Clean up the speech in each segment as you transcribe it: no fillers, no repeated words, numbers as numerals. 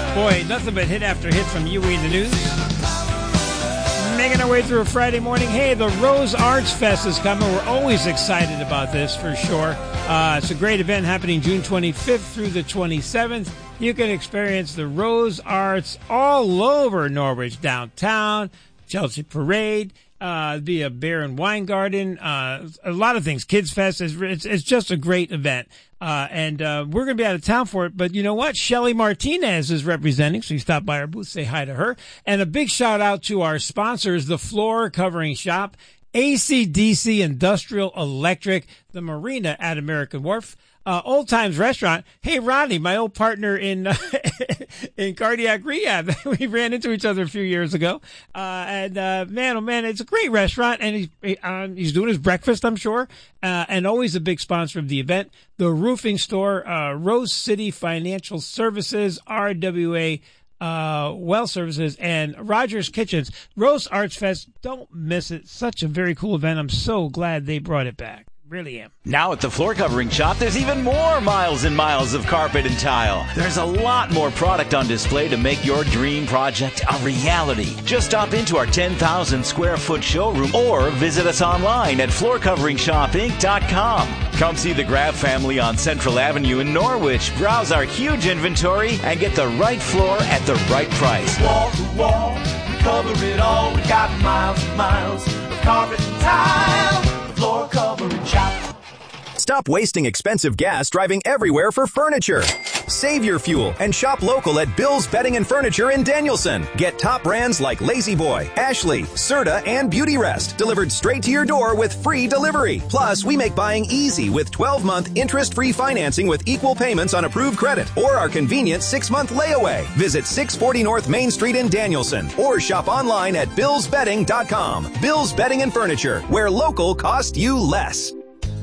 Boy, nothing but hit after hit from Yui in the News. Making our way through a Friday morning. Hey, the Rose Arts Fest is coming. We're always excited about this, for sure. It's a great event happening June 25th through the 27th. You can experience the Rose Arts all over Norwich, downtown, Chelsea Parade, be a beer and wine garden, a lot of things. Kids Fest, it's just a great event. And we're going to be out of town for it. But you know what? Shelly Martinez is representing, so you stop by our booth, say hi to her. And a big shout out to our sponsors, the Floor Covering Shop, AC/DC Industrial Electric, the Marina at American Wharf, Old Times Restaurant. Hey, Ronnie, my old partner in in cardiac rehab. We ran into each other a few years ago. Man, oh man, it's a great restaurant, and he's doing his breakfast, I'm sure, and always a big sponsor of the event. The roofing store, Rose City Financial Services, RWA Well Services, and Rogers Kitchens. Rose Arts Fest, don't miss it. Such a very cool event. I'm so glad they brought it back. Really am. Now at the Floor Covering Shop, there's even more miles and miles of carpet and tile. There's a lot more product on display to make your dream project a reality. Just stop into our 10,000 square foot showroom or visit us online at floorcoveringshopinc.com. Come see the Grab family on Central Avenue in Norwich. Browse our huge inventory and get the right floor at the right price. Wall to wall, we cover it all. We got miles and miles of carpet and tile. Floor Covering Shop. Stop wasting expensive gas driving everywhere for furniture. Save your fuel and shop local at Bill's Bedding and Furniture in Danielson. Get top brands like Lazy Boy, Ashley, Serta, and Beauty Rest delivered straight to your door with free delivery. Plus, we make buying easy with 12-month interest-free financing with equal payments on approved credit or our convenient 6-month layaway. Visit 640 North Main Street in Danielson or shop online at billsbedding.com. Bill's Bedding and Furniture, where local costs you less.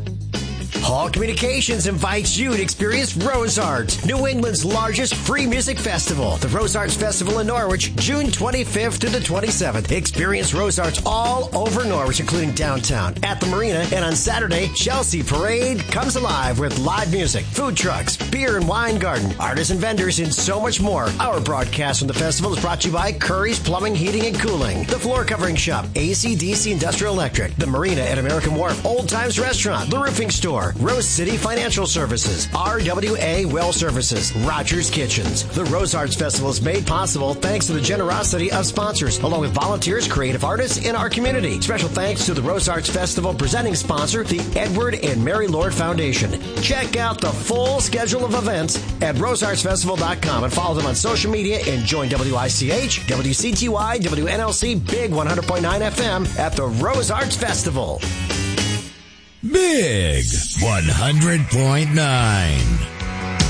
Hall Communications invites you to experience Rose Arts, New England's largest free music festival. The Rose Arts Festival in Norwich, June 25th to the 27th. Experience Rose Arts all over Norwich, including downtown, at the Marina, and on Saturday, Chelsea Parade comes alive with live music, food trucks, beer and wine garden, artists and vendors, and so much more. Our broadcast from the festival is brought to you by Curry's Plumbing, Heating, and Cooling, the Floor Covering Shop, AC/DC Industrial Electric, the Marina at American Wharf, Old Times Restaurant, the Roofing Store, Rose City Financial Services, RWA Well Services, Rogers Kitchens. The Rose Arts Festival is made possible thanks to the generosity of sponsors, along with volunteers, creative artists in our community. Special thanks to the Rose Arts Festival presenting sponsor, the Edward and Mary Lord Foundation. Check out the full schedule of events at roseartsfestival.com and follow them on social media and join WICH, WCTY, WNLC, Big 100.9 FM at the Rose Arts Festival. Big 100.9.